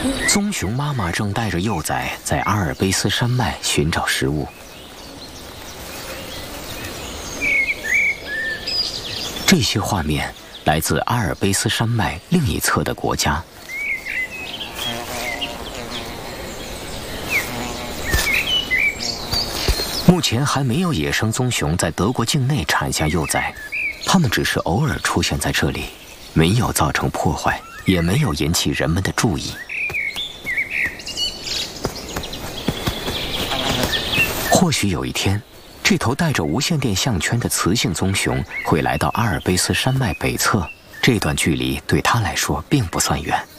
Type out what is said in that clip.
棕熊妈妈正带着幼崽在阿尔卑斯山脉寻找食物。这些画面来自阿尔卑斯山脉另一侧的国家。目前还没有野生棕熊在德国境内产下幼崽，它们只是偶尔出现在这里，没有造成破坏，也没有引起人们的注意。或许有一天，这头带着无线电项圈的雌性棕熊会来到阿尔卑斯山脉北侧，这段距离对它来说并不算远。